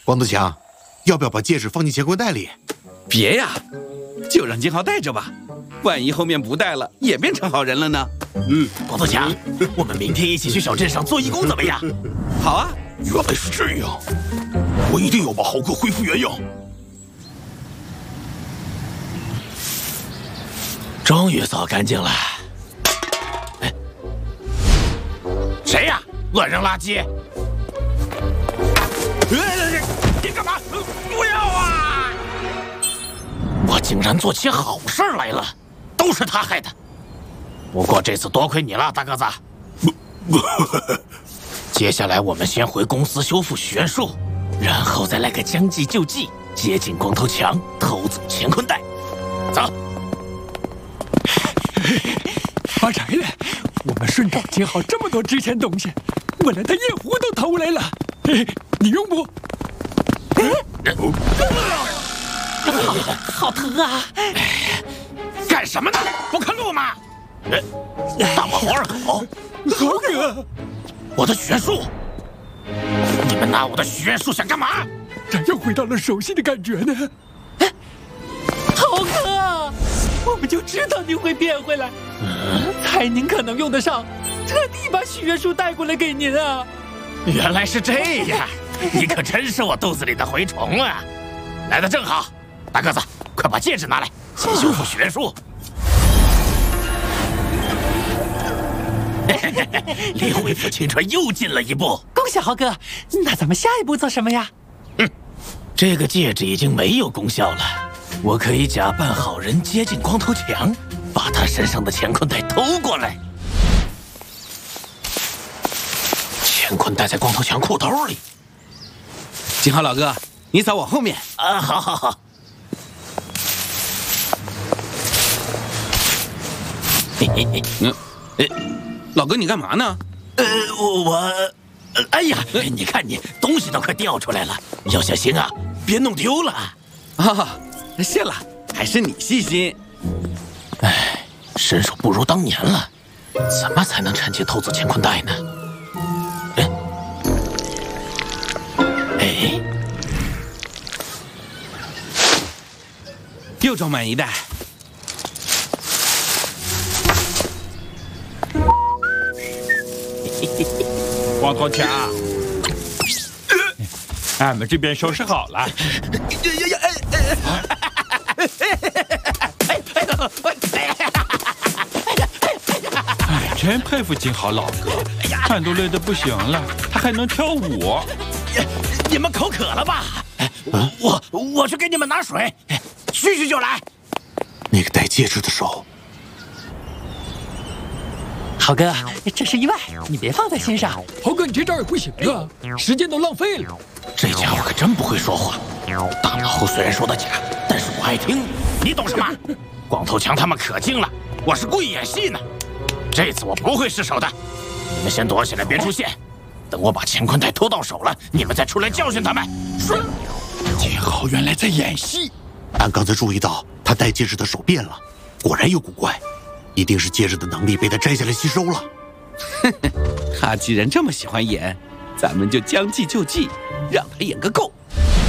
光头强，要不要把戒指放进乾坤袋里？ 别呀，就让金豪带着吧，万一后面不带了，也变成好人了呢。 光头强，我们明天一起去小镇上做义工怎么样？ 好啊。 原来是这样，我一定要把豪哥恢复原样。 终于扫干净了。谁呀？乱扔垃圾！你干嘛？不要啊！我竟然做起好事来了，都是他害的。不过这次多亏你了，大个子。接下来我们先回公司修复学术，然后再来个将计就计，接近光头强，偷走乾坤袋。走。 发财了！我们顺找金豪这么多值钱东西，我连他夜壶都偷来了。你用不？ 好疼啊！干什么呢？不看路吗？大伙好好！ 豪哥， 我的学术，你们拿我的学术想干嘛？ 咱又回到了熟悉的感觉呢。 豪哥，我们就知道你会变回来，猜您可能用得上，特地把学术带过来给您啊。 原来是这样，你可真是我肚子里的蛔虫啊！来的正好，大个子，快把戒指拿来，先修复学术。离恢复青春又近了一步。 恭喜豪哥，那咱们下一步做什么呀？ 这个戒指已经没有功效了，我可以假扮好人接近光头强，把他身上的乾坤袋偷过来。乾坤袋在光头强裤兜里。 金豪老哥，你早往后面啊！好好好。 老哥，你干嘛呢？ 哎呀，你看你东西都快掉出来了，要小心啊，别弄丢了。 啊，谢了，还是你细心。 哎，身手不如当年了，怎么才能趁机偷走乾坤袋呢？哎， 又装满一袋。 光头强，俺们这边收拾好了。哎，真佩服金豪老哥，俺都累得不行了，他还能跳舞。 你们口渴了吧？我去给你们拿水，去就来。 那个戴戒指的手。 豪哥，这是意外，你别放在心上。 豪哥，你这招也不行啊，时间都浪费了。 这家伙可真不会说话，大老虎虽然说的假，但是我爱听。你懂什么？光头强他们可精了，我是故意演戏呢。这次我不会失手的，你们先躲起来别出现，等我把乾坤袋偷到手了，你们再出来教训他们。是。 金豪原来在演戏， 俺刚才注意到他戴戒指的手变了，果然有古怪。一定是戒指的能力被他摘下来吸收了。 他既然这么喜欢演，咱们就将计就计，让他演个够。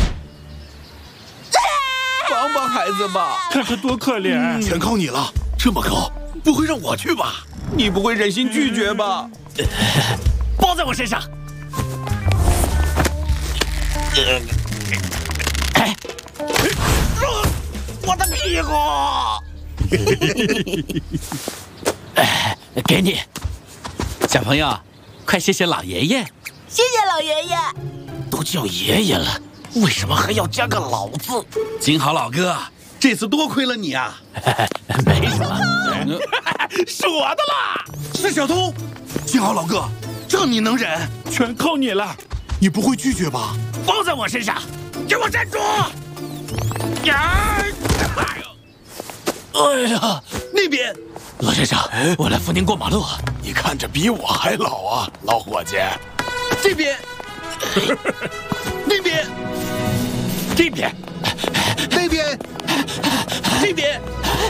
帮帮孩子吧， 看他多可怜。 全靠你了，这么高，不会让我去吧？ 你不会忍心拒绝吧？ 包在我身上。我的屁股！给你， 小朋友，快谢谢老爷爷。 谢谢老爷爷。 都叫爷爷了，为什么还要加个老字？ 金豪老哥，这次多亏了你啊。 没什么，是我的啦。 是小偷。金豪老哥，这你能忍？ 全靠你了。 你不会拒绝吧？ 包在我身上，给我站住！呀！哎呀， 那边， 罗先生，我来扶您过马路。 你看着比我还老啊，老伙计。 这边，那边， 这边， 那边，这边。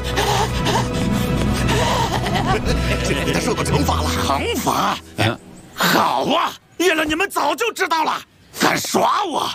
他受到惩罚了。 惩罚？好啊！原来你们早就知道了，敢耍我！